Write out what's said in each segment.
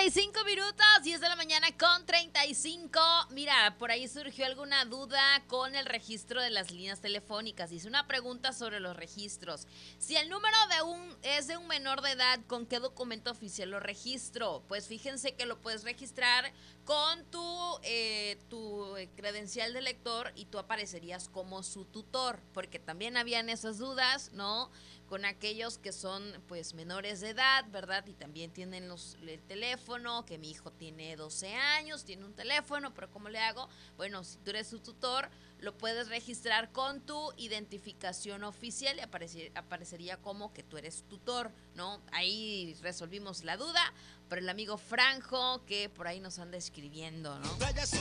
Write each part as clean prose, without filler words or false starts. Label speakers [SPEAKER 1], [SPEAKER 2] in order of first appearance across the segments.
[SPEAKER 1] 35 minutos, 10 de la mañana con 35. Mira, por ahí surgió alguna duda con el registro de las líneas telefónicas. Hice una pregunta sobre los registros. Si el número es de un menor de edad, ¿con qué documento oficial lo registro? Pues fíjense que lo puedes registrar con tu credencial de lector y tú aparecerías como su tutor, porque también habían esas dudas, ¿no? Con aquellos que son pues menores de edad, ¿verdad? Y también tienen el teléfono, que mi hijo tiene 12 años, tiene un teléfono, pero ¿cómo le hago? Bueno, si tú eres su tutor, lo puedes registrar con tu identificación oficial y aparecería como que tú eres tutor, ¿no? Ahí resolvimos la duda, pero el amigo Franjo, que por ahí nos anda escribiendo, ¿no?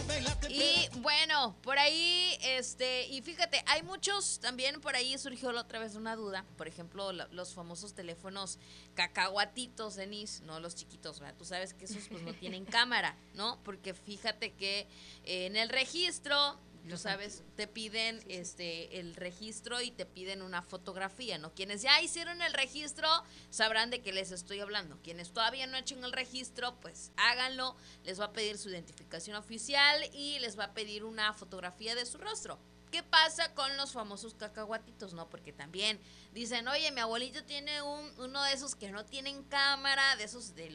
[SPEAKER 1] Y bueno, por ahí, y fíjate, hay muchos, también por ahí surgió la otra vez una duda, por ejemplo, los famosos teléfonos cacahuatitos, Denise, no los chiquitos, ¿verdad? Tú sabes que esos pues no tienen cámara, ¿no? Porque fíjate que en el registro, tú sabes, te piden el registro y te piden una fotografía, ¿no? Quienes ya hicieron el registro sabrán de qué les estoy hablando. Quienes todavía no han hecho el registro, pues háganlo. Les va a pedir su identificación oficial y les va a pedir una fotografía de su rostro. ¿Qué pasa con los famosos cacahuatitos, no? Porque también dicen, oye, mi abuelito tiene uno de esos que no tienen cámara, de esos de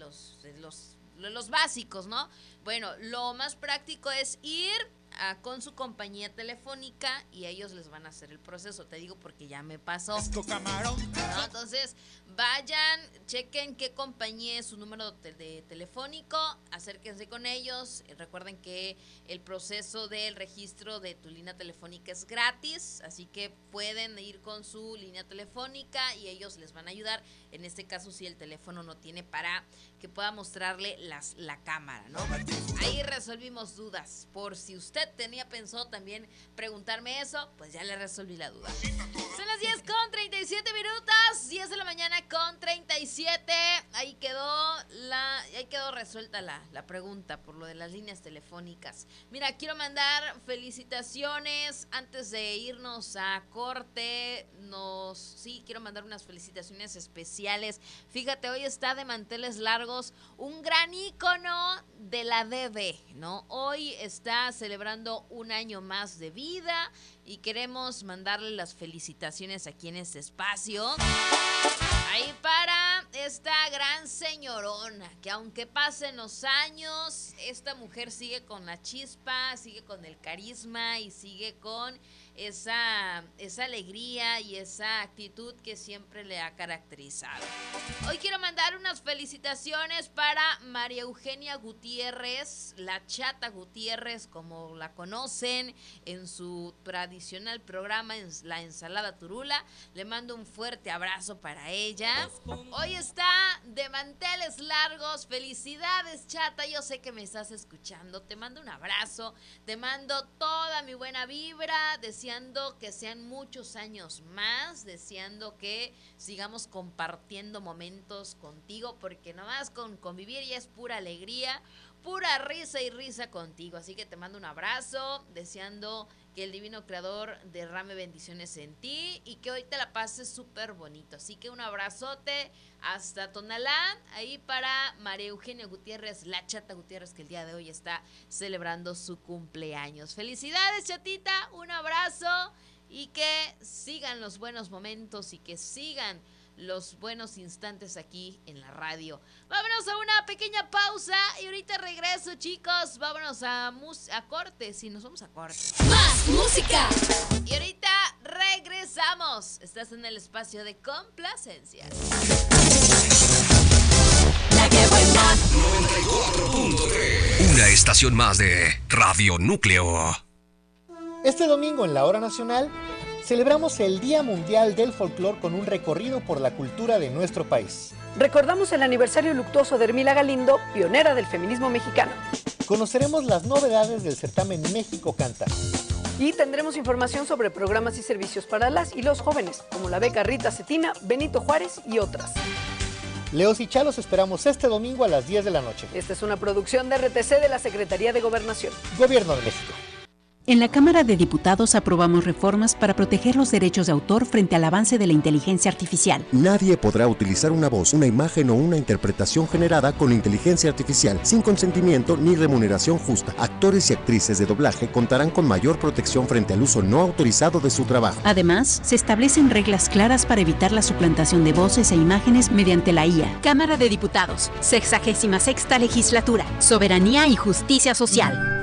[SPEAKER 1] los básicos, ¿no? Bueno, lo más práctico es ir con su compañía telefónica y ellos les van a hacer el proceso. Te digo porque ya me pasó, ¿no? Entonces vayan, chequen qué compañía es su número de telefónico, acérquense con ellos. Recuerden que el proceso del registro de tu línea telefónica es gratis, así que pueden ir con su línea telefónica y ellos les van a ayudar. En este caso, si el teléfono no tiene para que pueda mostrarle la cámara, ¿no? Ahí resolvimos dudas. Por si usted tenía pensado también preguntarme eso, pues ya le resolví la duda. Son las 10 con 37 minutos, 10 de la mañana con 37. Ahí quedó resuelta la pregunta por lo de las líneas telefónicas. Mira, quiero mandar felicitaciones antes de irnos a corte. Quiero mandar unas felicitaciones especiales. Fíjate, hoy está de manteles largos un gran ícono de la DB, ¿no? Hoy está celebrando un año más de vida y queremos mandarle las felicitaciones aquí en este espacio. Ahí para esta gran señorona, que aunque pasen los años, esta mujer sigue con la chispa, sigue con el carisma y sigue con esa alegría y esa actitud que siempre le ha caracterizado. Hoy quiero mandar unas felicitaciones para María Eugenia Gutiérrez, la Chata Gutiérrez, como la conocen en su tradicional programa La Ensalada Turula. Le mando un fuerte abrazo para ella. Hoy está de manteles largos. Felicidades, Chata, yo sé que me estás escuchando. Te mando un abrazo, te mando toda mi buena vibra, deseando que sean muchos años más, deseando que sigamos compartiendo momentos contigo, porque nomás con convivir ya es pura alegría, pura risa y risa contigo. Así que te mando un abrazo, deseando que el divino creador derrame bendiciones en ti y que hoy te la pases súper bonito. Así que un abrazote hasta Tonalá, ahí para María Eugenia Gutiérrez, la Chata Gutiérrez, que el día de hoy está celebrando su cumpleaños. Felicidades, Chatita, un abrazo y que sigan los buenos momentos y que sigan los buenos instantes aquí en la radio. Vámonos a una pequeña pausa y ahorita regreso, chicos. Vámonos a corte, sí, nos vamos a corte.
[SPEAKER 2] ¡Más música!
[SPEAKER 1] Y ahorita regresamos. Estás en el espacio de complacencias.
[SPEAKER 2] La que buena.
[SPEAKER 3] 94.3. Una estación más de Radio Núcleo.
[SPEAKER 4] Este domingo en la Hora Nacional celebramos el Día Mundial del Folclor con un recorrido por la cultura de nuestro país.
[SPEAKER 5] Recordamos el aniversario luctuoso de Hermila Galindo, pionera del feminismo mexicano.
[SPEAKER 4] Conoceremos las novedades del certamen México Canta.
[SPEAKER 5] Y tendremos información sobre programas y servicios para las y los jóvenes, como la beca Rita Cetina, Benito Juárez y otras.
[SPEAKER 4] Leos y Chalos esperamos este domingo a las 10 de la noche.
[SPEAKER 5] Esta es una producción de RTC de la Secretaría de Gobernación.
[SPEAKER 4] Gobierno de México.
[SPEAKER 6] En la Cámara de Diputados aprobamos reformas para proteger los derechos de autor frente al avance de la inteligencia artificial.
[SPEAKER 7] Nadie podrá utilizar una voz, una imagen o una interpretación generada con inteligencia artificial sin consentimiento ni remuneración justa. Actores y actrices de doblaje contarán con mayor protección frente al uso no autorizado de su trabajo.
[SPEAKER 6] Además, se establecen reglas claras para evitar la suplantación de voces e imágenes mediante la IA. Cámara de Diputados, 66ª Legislatura, Soberanía y Justicia Social.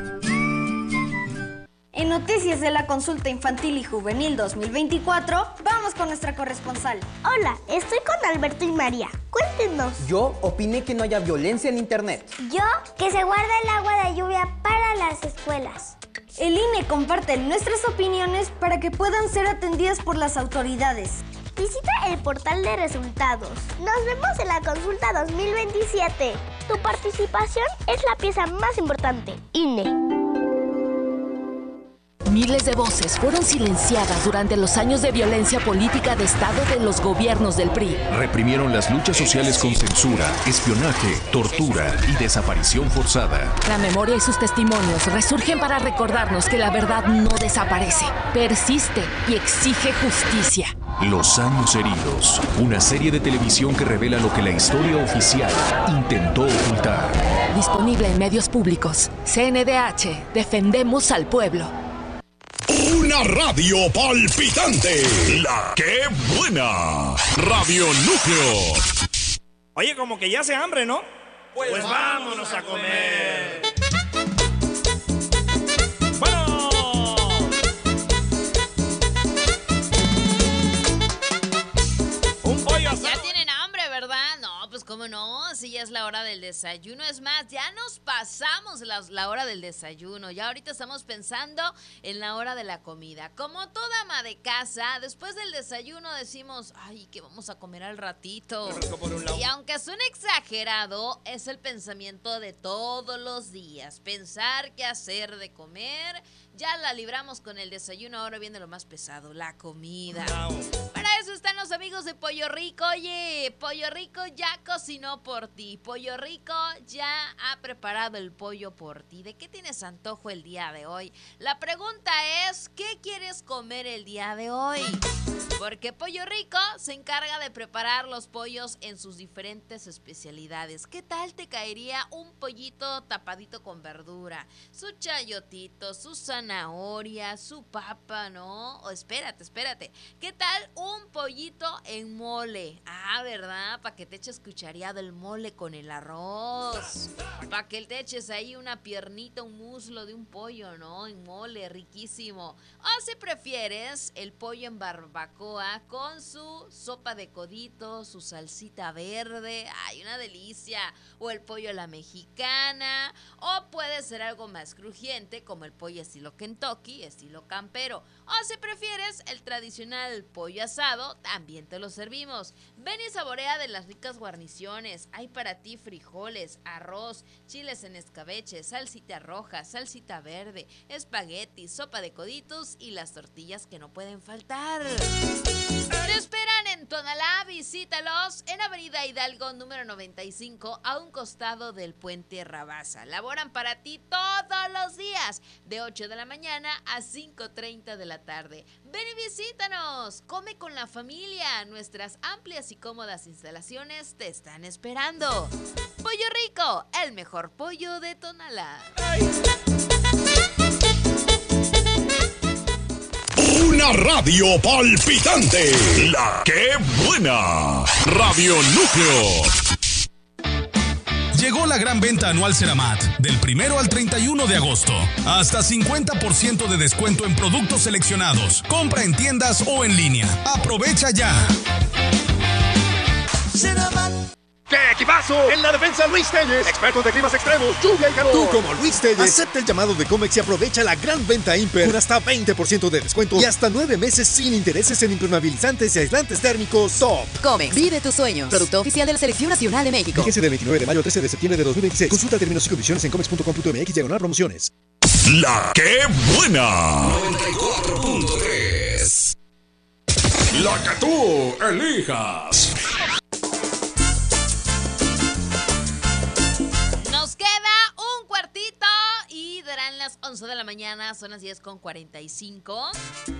[SPEAKER 8] En Noticias de la Consulta Infantil y Juvenil 2024, vamos con nuestra corresponsal.
[SPEAKER 9] Hola, estoy con Alberto y María. Cuéntenos.
[SPEAKER 10] Yo opiné que no haya violencia en internet.
[SPEAKER 9] Yo, que se guarde el agua de lluvia para las escuelas.
[SPEAKER 8] El INE comparte nuestras opiniones para que puedan ser atendidas por las autoridades.
[SPEAKER 9] Visita el portal de resultados. Nos vemos en la consulta 2027. Tu participación es la pieza más importante. INE.
[SPEAKER 2] Miles de voces fueron silenciadas durante los años de violencia política de Estado de los gobiernos del PRI.
[SPEAKER 11] Reprimieron las luchas sociales con censura, espionaje, tortura y desaparición forzada.
[SPEAKER 2] La memoria y sus testimonios resurgen para recordarnos que la verdad no desaparece, persiste y exige justicia.
[SPEAKER 11] Los años heridos, una serie de televisión que revela lo que la historia oficial intentó ocultar.
[SPEAKER 2] Disponible en medios públicos. CNDH, defendemos al pueblo.
[SPEAKER 12] Una radio palpitante. La que buena. Radio Núcleo.
[SPEAKER 13] Oye, como que ya hace hambre, ¿no? Pues vámonos a comer. ¡Bueno! Un pollo asado.
[SPEAKER 1] Ya tienen hambre, ¿verdad? No, pues cómo no, si ya es la hora del desayuno. Es más, ya nos pasamos la hora del desayuno. Ya ahorita estamos pensando en la hora de la comida. Como toda ama de casa, después del desayuno decimos, ay, ¿qué vamos a comer al ratito? Y aunque suene exagerado, es el pensamiento de todos los días. Pensar qué hacer de comer. Ya la libramos con el desayuno, ahora viene lo más pesado, la comida. Para eso están los amigos de Pollo Rico. Oye, Pollo Rico ya cocinó por ti. Pollo Rico ya ha preparado el pollo por ti. ¿De qué tienes antojo el día de hoy? La pregunta es, ¿qué quieres comer el día de hoy? Porque Pollo Rico se encarga de preparar los pollos en sus diferentes especialidades. ¿Qué tal te caería un pollito tapadito con verdura? Su chayotito, su zanahoria, su papa, ¿no? O espérate. ¿Qué tal un pollito en mole? Ah, ¿verdad? Para que te eches cuchareado el mole con el arroz. Para que te eches ahí una piernita, un muslo de un pollo, ¿no? En mole, riquísimo. O si prefieres, el pollo en barbacoa con su sopa de codito, su salsita verde. ¡Ay, una delicia! O el pollo a la mexicana. O puede ser algo más crujiente, como el pollo estilo Kentucky, estilo campero. O si prefieres, el tradicional pollo asado, también te lo servimos. Ven y saborea de las ricas guarniciones. Hay para ti frijoles, arroz, chiles en escabeche, salsita roja, salsita verde, espagueti, sopa de coditos y las tortillas que no pueden faltar. Te esperan en Tonalá, visítalos en Avenida Hidalgo número 95 a un costado del Puente Rabasa. Laboran para ti todos los días de 8 de la mañana a 5:30 de la tarde. Ven y visítanos, come con la familia. Nuestras amplias y cómodas instalaciones te están esperando. Pollo Rico, el mejor pollo de Tonalá.
[SPEAKER 12] Una radio palpitante. La que buena. Radio Núcleo.
[SPEAKER 14] Llegó la gran venta anual Ceramat, del 1 al 31 de agosto. Hasta 50% de descuento en productos seleccionados. Compra en tiendas o en línea. ¡Aprovecha ya!
[SPEAKER 15] Ceramat. ¡Qué equipazo! En la defensa, Luis Telles, expertos de climas extremos, lluvia y calor.
[SPEAKER 16] Tú, como Luis Telles, acepta el llamado de Comex y aprovecha la gran venta Imper con hasta 20% de descuento y hasta 9 meses sin intereses en impermeabilizantes y aislantes térmicos top.
[SPEAKER 17] Comex, vive tus sueños. Producto oficial de la Selección Nacional de México.
[SPEAKER 16] Fíjese del 29 de mayo al 13 de septiembre de 2026. Consulta términos y condiciones en comex.com.mx/promociones.
[SPEAKER 12] La que buena.
[SPEAKER 3] 94.3.
[SPEAKER 12] La que tú elijas.
[SPEAKER 1] Nos queda un cuartito y darán las 11 de la mañana, son las 10:45.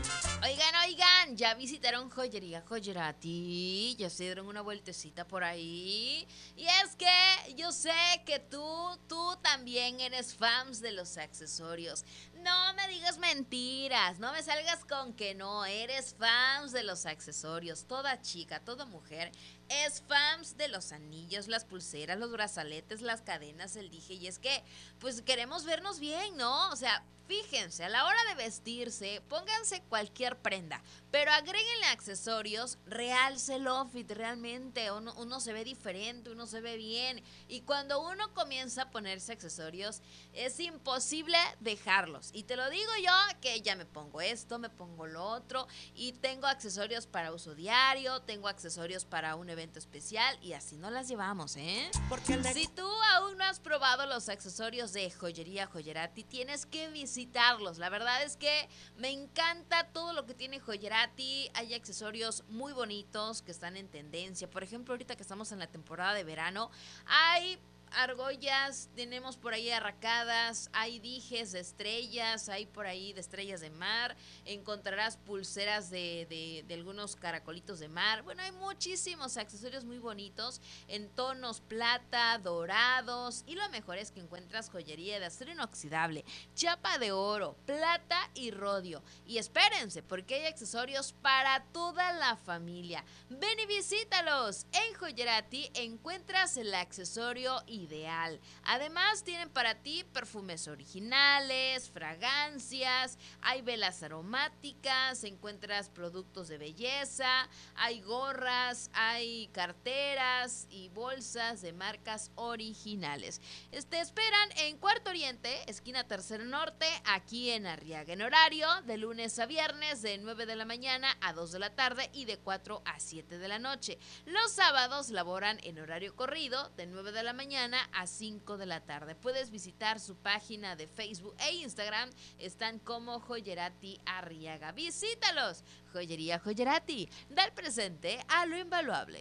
[SPEAKER 1] Oigan, ya visitaron Joyería Joyerati, ya se dieron una vueltecita por ahí. Y es que yo sé que tú también eres fans de los accesorios. No me digas mentiras, no me salgas con que no, eres fans de los accesorios. Toda chica, toda mujer es fans de los anillos, las pulseras, los brazaletes, las cadenas, el dije. Y es que, pues queremos vernos bien, ¿no? O sea, fíjense, a la hora de vestirse, pónganse cualquier prenda, pero agréguenle accesorios, realce el outfit realmente. Uno se ve diferente, uno se ve bien. Y cuando uno comienza a ponerse accesorios, es imposible dejarlos. Y te lo digo yo, que ya me pongo esto, me pongo lo otro, y tengo accesorios para uso diario, tengo accesorios para un evento especial, y así no las llevamos, ¿eh? Si tú aún no has probado los accesorios de Joyería Joyerati, tienes que visitarlos. La verdad es que me encanta todo lo que tiene Joyerati. Hay accesorios muy bonitos que están en tendencia. Por ejemplo, ahorita que estamos en la temporada de verano, hay argollas, tenemos por ahí arracadas, hay dijes de estrellas, hay por ahí de estrellas de mar, encontrarás pulseras de algunos caracolitos de mar. Bueno, hay muchísimos accesorios muy bonitos en tonos plata, dorados, y lo mejor es que encuentras joyería de acero inoxidable, chapa de oro, plata y rodio. Y espérense, porque hay accesorios para toda la familia. Ven y visítalos. En Joyerati encuentras el accesorio ideal. Además tienen para ti perfumes originales, fragancias, hay velas aromáticas, encuentras productos de belleza, hay gorras, hay carteras y bolsas de marcas originales. Te esperan en Cuarto Oriente, esquina Tercero Norte, aquí en Arriaga, en horario de lunes a viernes de 9 de la mañana a 2 de la tarde y de 4 a 7 de la noche. Los sábados laboran en horario corrido de 9 de la mañana a 5 de la tarde. Puedes visitar su página de Facebook e Instagram, están como Joyerati Arriaga. Visítalos. Joyería Joyerati, da el presente a lo invaluable.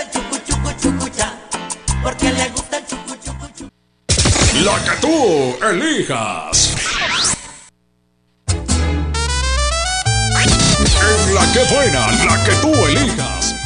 [SPEAKER 12] Porque le gusta el chucu, chucu, chucu. La que tú elijas. En La que buena, la que tú elijas.